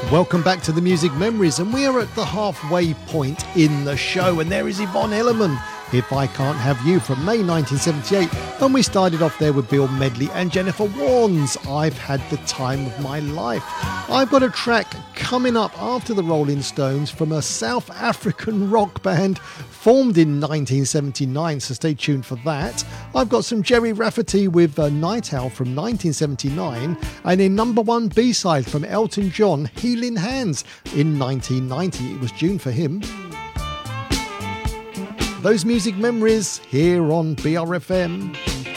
Welcome back to the Music Memories, and we are at the halfway point in the show, and there is Yvonne Elliman, If I Can't Have You, from May 1978, and we started off there with Bill Medley and Jennifer Warnes, I've Had the Time of My Life. I've got a track coming up after the Rolling Stones from a South African rock band formed in 1979, so stay tuned for that. I've got some Jerry Rafferty with Night Owl from 1979, and a number one B-side from Elton John, Healing Hands, in 1990. It was June for him. Those Music Memories here on BRFM.